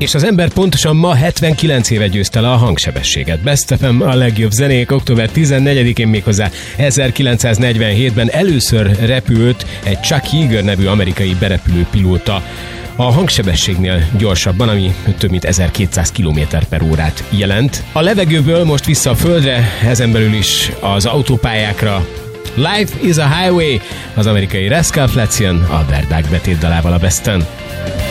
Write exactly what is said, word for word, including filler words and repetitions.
És az ember pontosan ma hetvenkilenc éve győzte le a hangsebességet. Best ef em a legjobb zenék, október tizennegyedikén méghozzá ezerkilencszáznegyvenhétben először repült egy Chuck Yeager nevű amerikai berepülő pilóta a hangsebességnél gyorsabban, ami több mint ezerkétszáz kilométer per órát jelent. A levegőből most vissza a földre, ezen belül is az autópályákra. Life is a Highway, az amerikai Rascal Flatts jön Albert Dag betétdalával a Besten.